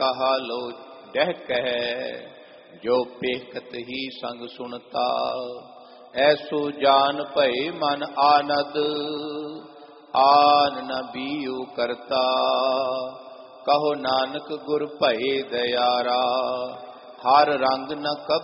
कहा लो डह कह, जो पेखत ही संग सुनता, ऐसो जान भय मन आनद, आन न बीउ करता। कहो नानक गुर भय दयारा, हर रंग न कब